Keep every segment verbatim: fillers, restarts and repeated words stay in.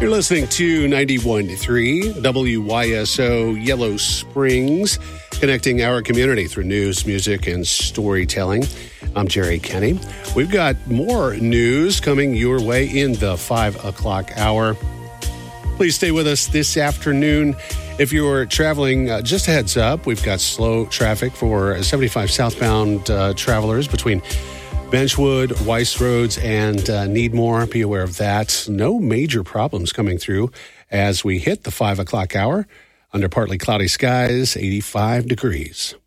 You're listening to ninety-one point three W Y S O Yellow Springs, connecting our community through news, music, and storytelling. I'm Jerry Kenny. We've got more news coming your way in the five o'clock hour. Please stay with us this afternoon. If you're traveling, uh, just a heads up, we've got slow traffic for seventy-five southbound uh, travelers between Benchwood, Weiss Roads, and uh, Needmore. Be aware of that. No major problems coming through as we hit the five o'clock hour under partly cloudy skies, eighty-five degrees.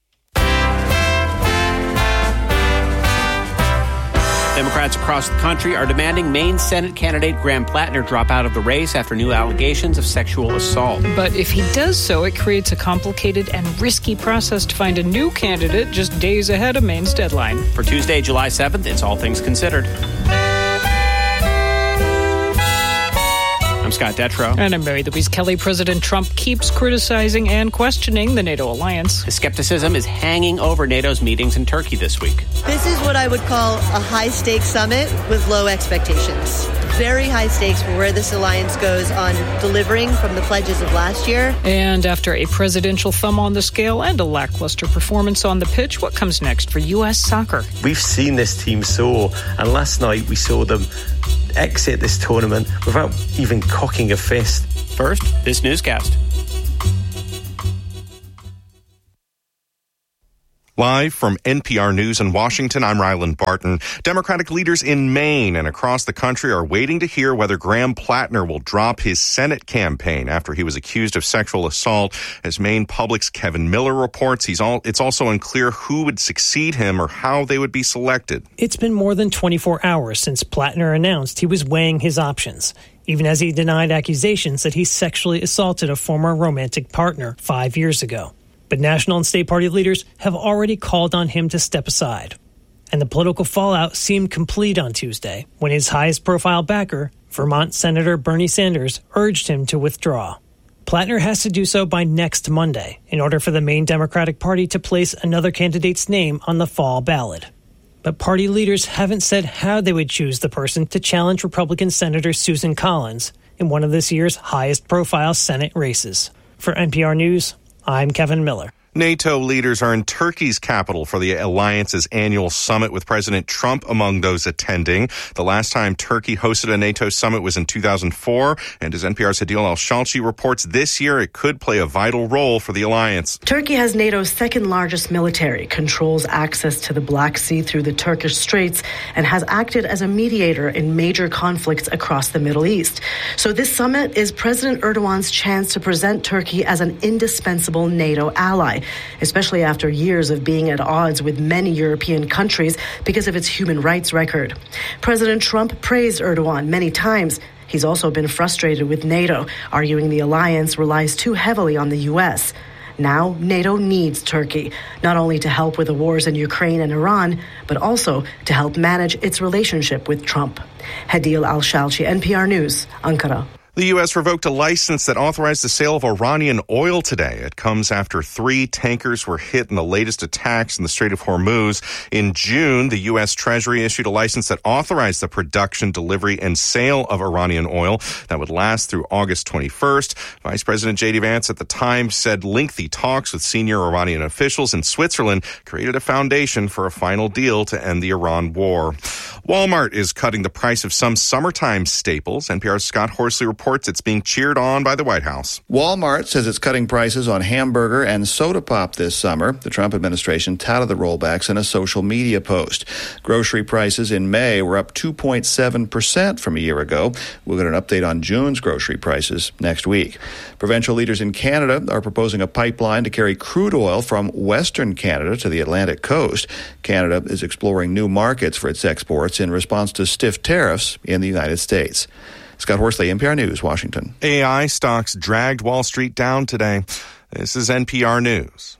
Democrats across the country are demanding Maine Senate candidate Graham Plattner drop out of the race after new allegations of sexual assault. But if he does so, it creates a complicated and risky process to find a new candidate just days ahead of Maine's deadline. For Tuesday, July seventh, it's All Things Considered. I'm Scott Detrow. And I'm Mary Louise Kelly. President Trump keeps criticizing and questioning the NATO alliance. His skepticism is hanging over NATO's meetings in Turkey this week. This is what I would call a high-stakes summit with low expectations. Very high stakes for where this alliance goes on delivering from the pledges of last year. And after a presidential thumb on the scale and a lackluster performance on the pitch, what comes next for U S soccer? We've seen this team soar, and last night we saw them exit this tournament without even cocking a fist. First, this newscast. Live from N P R News in Washington, I'm Ryland Barton. Democratic leaders in Maine and across the country are waiting to hear whether Graham Plattner will drop his Senate campaign after he was accused of sexual assault. As Maine Public's Kevin Miller reports, he's all, it's also unclear who would succeed him or how they would be selected. It's been more than twenty-four hours since Plattner announced he was weighing his options, even as he denied accusations that he sexually assaulted a former romantic partner five years ago. But national and state party leaders have already called on him to step aside. And the political fallout seemed complete on Tuesday when his highest profile backer, Vermont Senator Bernie Sanders, urged him to withdraw. Plattner has to do so by next Monday in order for the Maine Democratic Party to place another candidate's name on the fall ballot. But party leaders haven't said how they would choose the person to challenge Republican Senator Susan Collins in one of this year's highest profile Senate races. For N P R News, I'm Kevin Miller. NATO leaders are in Turkey's capital for the alliance's annual summit with President Trump among those attending. The last time Turkey hosted a NATO summit was in two thousand four, and as N P R's Hadil Al-Shalchi reports, this year it could play a vital role for the alliance. Turkey has NATO's second largest military, controls access to the Black Sea through the Turkish Straits, and has acted as a mediator in major conflicts across the Middle East. So this summit is President Erdogan's chance to present Turkey as an indispensable NATO ally, especially after years of being at odds with many European countries because of its human rights record. President Trump praised Erdogan many times. He's also been frustrated with NATO, arguing the alliance relies too heavily on the U S. Now, NATO needs Turkey, not only to help with the wars in Ukraine and Iran, but also to help manage its relationship with Trump. Hadil Al-Shalchi, N P R News, Ankara. The U S revoked a license that authorized the sale of Iranian oil today. It comes after three tankers were hit in the latest attacks in the Strait of Hormuz. In June, the U S Treasury issued a license that authorized the production, delivery, and sale of Iranian oil that would last through August twenty-first. Vice President J D Vance at the time said lengthy talks with senior Iranian officials in Switzerland created a foundation for a final deal to end the Iran war. Walmart is cutting the price of some summertime staples. N P R's Scott Horsley reports it's being cheered on by the White House. Walmart says it's cutting prices on hamburger and soda pop this summer. The Trump administration touted the rollbacks in a social media post. Grocery prices in May were up two point seven percent from a year ago. We'll get an update on June's grocery prices next week. Provincial leaders in Canada are proposing a pipeline to carry crude oil from Western Canada to the Atlantic coast. Canada is exploring new markets for its exports in response to stiff tariffs in the United States. Scott Horsley, N P R News, Washington. A I stocks dragged Wall Street down today. This is N P R News.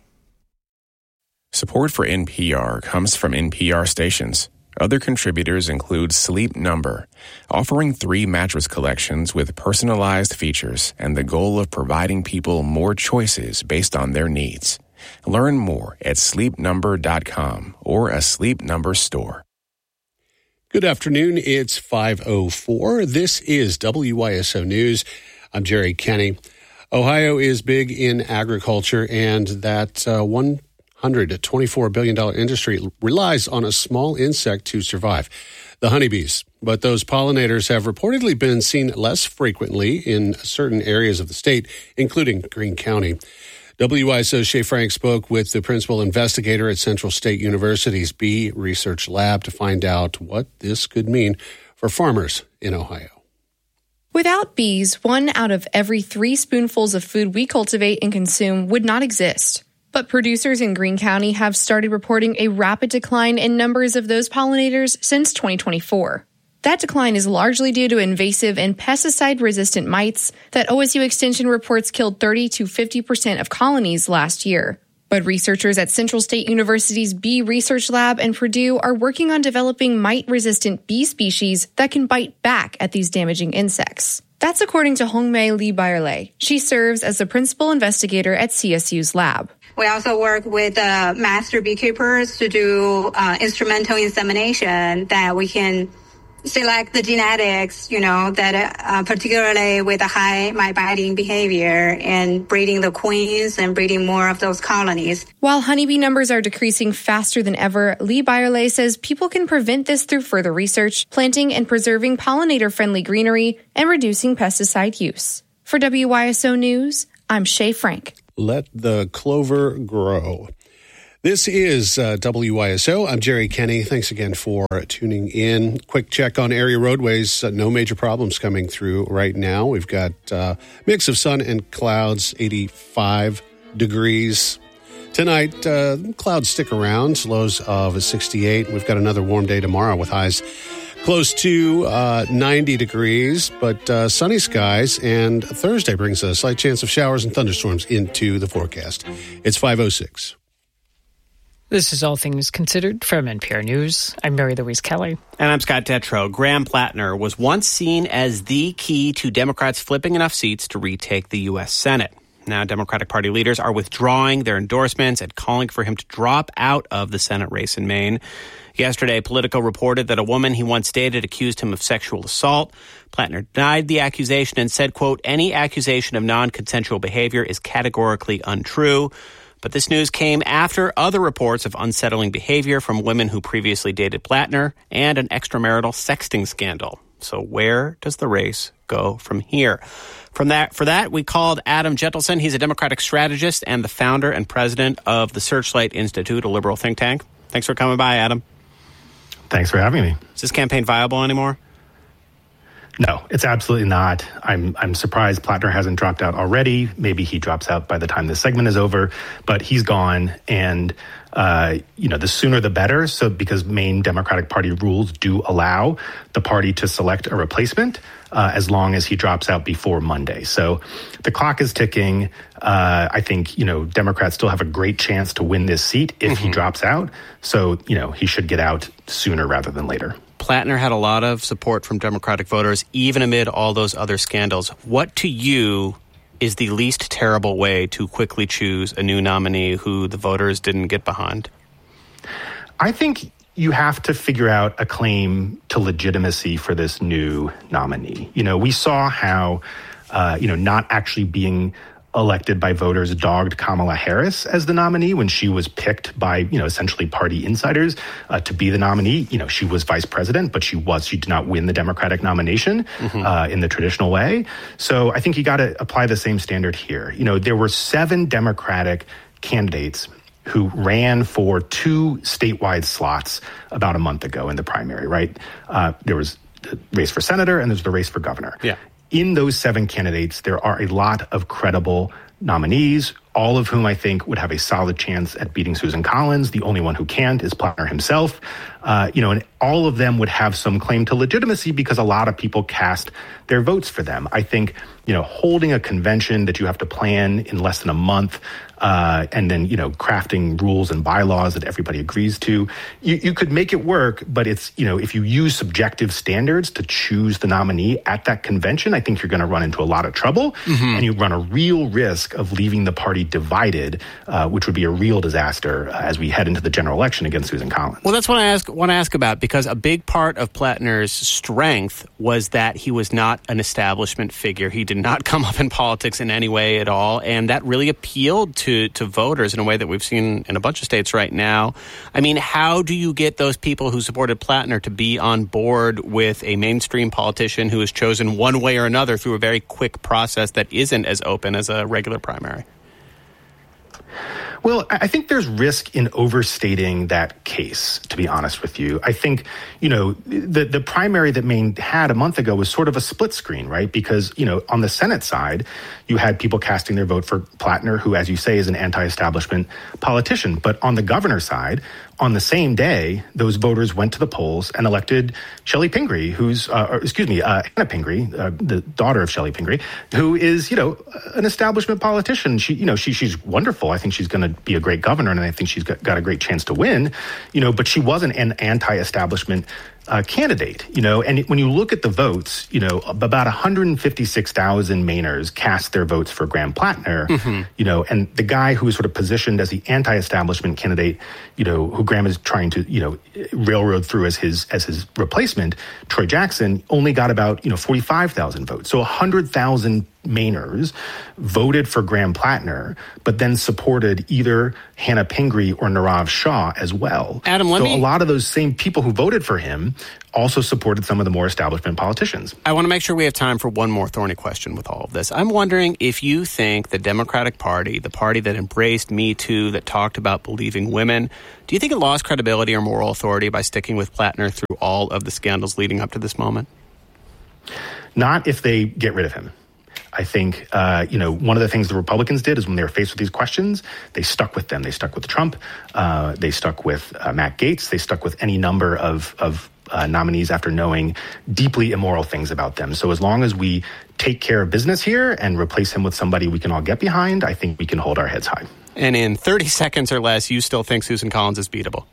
Support for N P R comes from N P R stations. Other contributors include Sleep Number, offering three mattress collections with personalized features and the goal of providing people more choices based on their needs. Learn more at sleep number dot com or a Sleep Number store. Good afternoon. It's five oh four. This is W Y S O News. I'm Jerry Kenny. Ohio is big in agriculture, and that uh, one hundred twenty-four billion dollars industry relies on a small insect to survive, the honeybees. But those pollinators have reportedly been seen less frequently in certain areas of the state, including Greene County. W Y S O's Shay Frank spoke with the principal investigator at Central State University's Bee Research Lab to find out what this could mean for farmers in Ohio. Without bees, one out of every three spoonfuls of food we cultivate and consume would not exist. But producers in Greene County have started reporting a rapid decline in numbers of those pollinators since twenty twenty-four. That decline is largely due to invasive and pesticide-resistant mites that O S U Extension reports killed thirty to fifty percent of colonies last year. But researchers at Central State University's Bee Research Lab and Purdue are working on developing mite-resistant bee species that can bite back at these damaging insects. That's according to Hongmei Lee Byerley. She serves as the principal investigator at C S U's lab. We also work with uh, master beekeepers to do uh, instrumental insemination that we can select the genetics, you know, that uh, particularly with a high mite-biting behavior and breeding the queens and breeding more of those colonies. While honeybee numbers are decreasing faster than ever, Lee Byerley says people can prevent this through further research, planting and preserving pollinator-friendly greenery, and reducing pesticide use. For W Y S O News, I'm Shay Frank. Let the clover grow. This is uh, W Y S O. I'm Jerry Kenny. Thanks again for tuning in. Quick check on area roadways. Uh, no major problems coming through right now. We've got a uh, mix of sun and clouds, eighty-five degrees. Tonight, uh, clouds stick around, lows of sixty-eight. We've got another warm day tomorrow with highs close to uh, ninety degrees, but uh, sunny skies. And Thursday brings a slight chance of showers and thunderstorms into the forecast. It's five oh six. This is All Things Considered from N P R News. I'm Mary Louise Kelly. And I'm Scott Detrow. Graham Plattner was once seen as the key to Democrats flipping enough seats to retake the U S Senate. Now, Democratic Party leaders are withdrawing their endorsements and calling for him to drop out of the Senate race in Maine. Yesterday, Politico reported that a woman he once dated accused him of sexual assault. Plattner denied the accusation and said, quote, any accusation of non-consensual behavior is categorically untrue. But this news came after other reports of unsettling behavior from women who previously dated Plattner and an extramarital sexting scandal. So where does the race go from here? From that, for that, we called Adam Gentleson. He's a Democratic strategist and the founder and president of the Searchlight Institute, a liberal think tank. Thanks for coming by, Adam. Thanks for having me. Is this campaign viable anymore? No, it's absolutely not. I'm I'm surprised Plattner hasn't dropped out already. Maybe he drops out by the time this segment is over, but he's gone. And, uh, you know, the sooner the better. So because Maine Democratic Party rules do allow the party to select a replacement uh, as long as he drops out before Monday. So the clock is ticking. Uh, I think, you know, Democrats still have a great chance to win this seat if mm-hmm. he drops out. So, you know, he should get out sooner rather than later. Plattner had a lot of support from Democratic voters, even amid all those other scandals. What to you is the least terrible way to quickly choose a new nominee who the voters didn't get behind? I think you have to figure out a claim to legitimacy for this new nominee. You know, we saw how, uh, you know, not actually being elected by voters dogged Kamala Harris as the nominee when she was picked by, you know, essentially party insiders uh, to be the nominee. You know, she was vice president, but she was, she did not win the Democratic nomination mm-hmm. uh, in the traditional way. So I think you got to apply the same standard here. You know, there were seven Democratic candidates who ran for two statewide slots about a month ago in the primary, right? Uh, there was the race for senator and there's the race for governor. Yeah. In those seven candidates, there are a lot of credible nominees, all of whom I think would have a solid chance at beating Susan Collins. The only one who can't is Plattner himself. Uh, you know, and all of them would have some claim to legitimacy because a lot of people cast their votes for them. I think, you know, holding a convention that you have to plan in less than a month uh, and then, you know, crafting rules and bylaws that everybody agrees to. You, you could make it work, but it's, you know, if you use subjective standards to choose the nominee at that convention, I think you're going to run into a lot of trouble, mm-hmm. and you run a real risk of leaving the party divided, uh, which would be a real disaster uh, as we head into the general election against Susan Collins. Well, that's what I ask, want to ask about, because a big part of Plattner's strength was that he was not an establishment figure. He did not come up in politics in any way at all, and that really appealed to, to voters in a way that we've seen in a bunch of states right now. I mean, how do you get those people who supported Plattner to be on board with a mainstream politician who is chosen one way or another through a very quick process that isn't as open as a regular primary? Well, I think there's risk in overstating that case, to be honest with you. I think, you know, the, the primary that Maine had a month ago was sort of a split screen, right? Because, you know, on the Senate side, you had people casting their vote for Plattner, who, as you say, is an anti-establishment politician. But on the governor's side, on the same day, those voters went to the polls and elected Shelley Pingree, who's, uh, or, excuse me, uh, Hannah Pingree, uh, the daughter of Shelley Pingree, who is, you know, an establishment politician. She, you know, she she's wonderful. I think she's going to be a great governor, and I think she's got, got a great chance to win, you know, but she wasn't an anti-establishment Uh, candidate, you know, and when you look at the votes, you know, about one hundred fifty-six thousand Mainers cast their votes for Graham Plattner, mm-hmm. you know, and the guy who is sort of positioned as the anti-establishment candidate, you know, who Graham is trying to, you know, railroad through as his as his replacement, Troy Jackson, only got about, you know, forty-five thousand votes. So one hundred thousand Mainers voted for Graham Plattner, but then supported either Hannah Pingree or Nirav Shah as well. Adam, let so me... a lot of those same people who voted for him also supported some of the more establishment politicians. I want to make sure we have time for one more thorny question with all of this. I'm wondering if you think the Democratic Party, the party that embraced Me Too, that talked about believing women, do you think it lost credibility or moral authority by sticking with Plattner through all of the scandals leading up to this moment? Not if they get rid of him. I think, uh, you know, one of the things the Republicans did is when they were faced with these questions, they stuck with them. They stuck with Trump. Uh, they stuck with uh, Matt Gaetz. They stuck with any number of, of uh, nominees after knowing deeply immoral things about them. So as long as we take care of business here and replace him with somebody we can all get behind, I think we can hold our heads high. And in thirty seconds or less, you still think Susan Collins is beatable?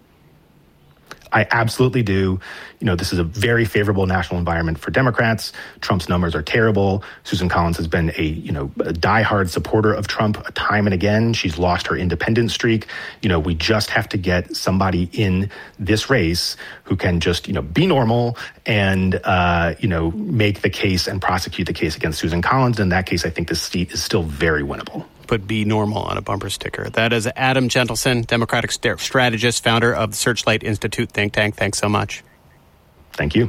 I absolutely do. You know, this is a very favorable national environment for Democrats. Trump's numbers are terrible. Susan Collins has been a, you know, a diehard supporter of Trump time and again. She's lost her independent streak. You know, we just have to get somebody in this race who can just, you know, be normal and, uh, you know, make the case and prosecute the case against Susan Collins. In that case, I think this seat is still very winnable. Put "be normal" on a bumper sticker. That is Adam Gentleson, Democratic st- strategist, founder of the Searchlight Institute think tank. Thanks so much. Thank you.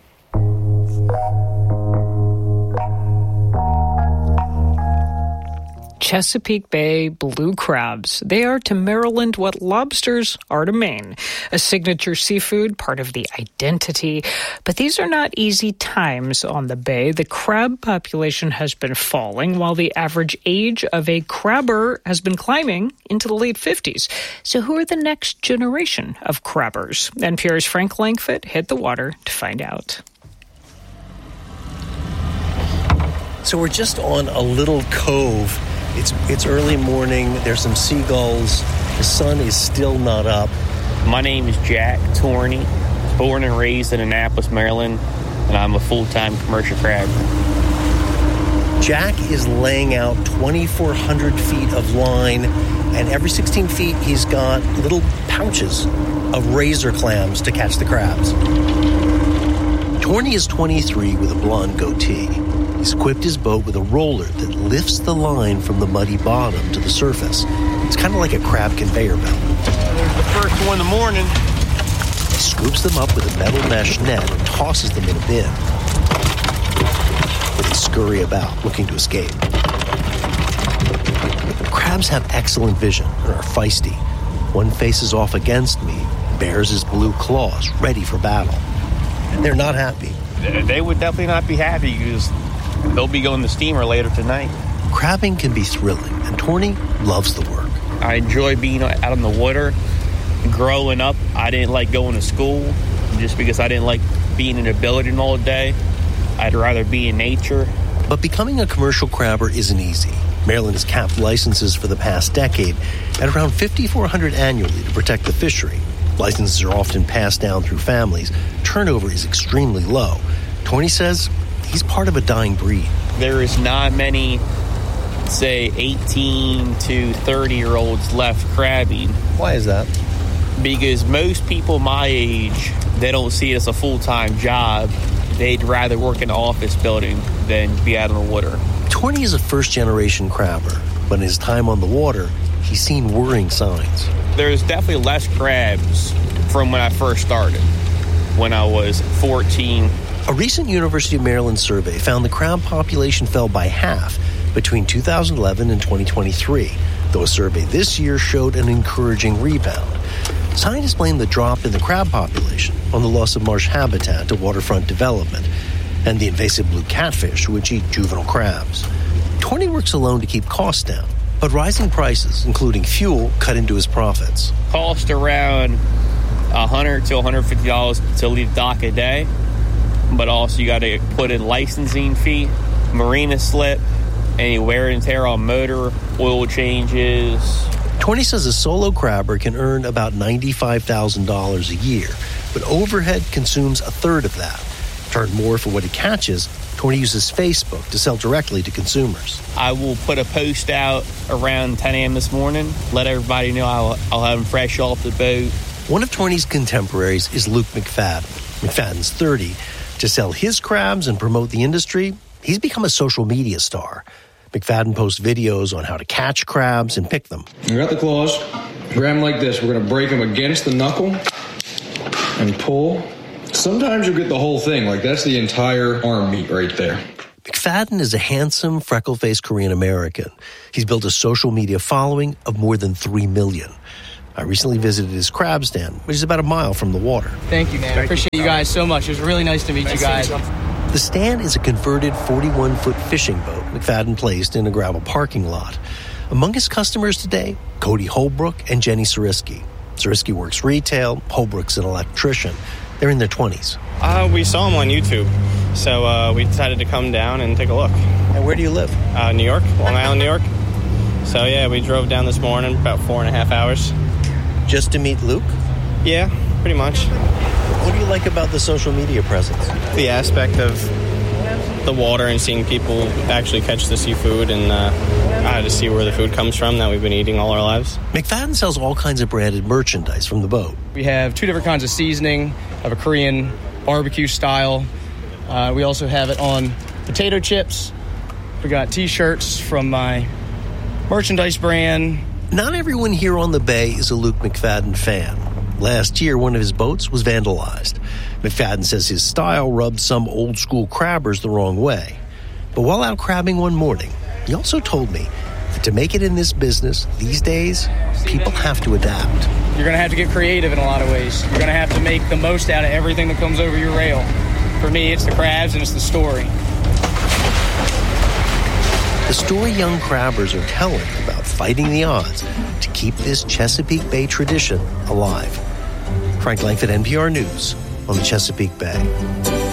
Chesapeake Bay blue crabs. They are to Maryland what lobsters are to Maine. A signature seafood, part of the identity. But these are not easy times on the bay. The crab population has been falling, while the average age of a crabber has been climbing into the late fifties. So who are the next generation of crabbers? N P R's Frank Langfitt hit the water to find out. So we're just on a little cove. It's it's early morning. There's some seagulls. The sun is still not up. My name is Jack Torney, born and raised in Annapolis, Maryland, and I'm a full-time commercial crabber. Jack is laying out twenty-four hundred feet of line, and every sixteen feet he's got little pouches of razor clams to catch the crabs. Torney is twenty-three with a blonde goatee. He's equipped his boat with a roller that lifts the line from the muddy bottom to the surface. It's kind of like a crab conveyor belt. There's the first one in the morning. He scoops them up with a metal mesh net and tosses them in a bin. They scurry about, looking to escape. Crabs have excellent vision and are feisty. One faces off against me, bares his blue claws, ready for battle. And they're not happy. They would definitely not be happy because they'll be going to steamer later tonight. Crabbing can be thrilling, and Torney loves the work. I enjoy being out on the water. Growing up, I didn't like going to school just because I didn't like being in a building all day. I'd rather be in nature. But becoming a commercial crabber isn't easy. Maryland has capped licenses for the past decade at around fifty-four hundred annually to protect the fishery. Licenses are often passed down through families. Turnover is extremely low. Twenty says he's part of a dying breed. There is not many, say, eighteen to thirty-year-olds left crabbing. Why is that? Because most people my age, they don't see it as a full-time job. They'd rather work in an office building than be out on the water. Twenty is a first-generation crabber, but in his time on the water, he's seen worrying signs. There's definitely less crabs from when I first started, when I was fourteen. A recent University of Maryland survey found the crab population fell by half between two thousand eleven and twenty twenty-three, though a survey this year showed an encouraging rebound. Scientists blame the drop in the crab population on the loss of marsh habitat to waterfront development and the invasive blue catfish, which eat juvenile crabs. Twenty works alone to keep costs down, but rising prices, including fuel, cut into his profits. Cost around one hundred dollars to one hundred fifty dollars to leave dock a day, but also you got to put in licensing fee, marina slip, any wear and tear on motor, oil changes. Twenty says a solo crabber can earn about ninety-five thousand dollars a year, but overhead consumes a third of that. To earn more for what he catches, Twenty uses Facebook to sell directly to consumers. I will put a post out around ten a.m. this morning, let everybody know I'll, I'll have them fresh off the boat. One of Twenty's contemporaries is Luke McFadden. McFadden's thirty. To sell his crabs and promote the industry, he's become a social media star. McFadden posts videos on how to catch crabs and pick them. You got the claws. Grab them like this. We're going to break them against the knuckle and pull. Sometimes you'll get the whole thing. Like, that's the entire arm meat right there. McFadden is a handsome, freckle-faced Korean-American. He's built a social media following of more than three million. I recently visited his crab stand, which is about a mile from the water. Thank you, man. Thank I appreciate you. you guys so much. It was really nice to meet nice you guys. The stand is a converted forty-one foot fishing boat McFadden placed in a gravel parking lot. Among his customers today, Cody Holbrook and Jenny Sariski. Sariski works retail, Holbrook's an electrician. They're in their twenties. Uh, we saw him on YouTube, so uh, we decided to come down and take a look. And where do you live? Uh, New York, Long Island, New York. So, yeah, we drove down this morning, about four and a half hours. Just to meet Luke? Yeah, pretty much. What do you like about the social media presence? The aspect of the water and seeing people actually catch the seafood and uh, uh, to see where the food comes from that we've been eating all our lives. McFadden sells all kinds of branded merchandise from the boat. We have two different kinds of seasoning. Have a Korean barbecue style. Uh, we also have it on potato chips. We got T-shirts from my merchandise brand. Not everyone here on the bay is a Luke McFadden fan. Last year, one of his boats was vandalized. McFadden says his style rubbed some old-school crabbers the wrong way. But while out crabbing one morning, he also told me that to make it in this business these days, people have to adapt. You're going to have to get creative in a lot of ways. You're going to have to make the most out of everything that comes over your rail. For me, it's the crabs and it's the story. The story young crabbers are telling about fighting the odds to keep this Chesapeake Bay tradition alive. Frank Langford, N P R News, on the Chesapeake Bay.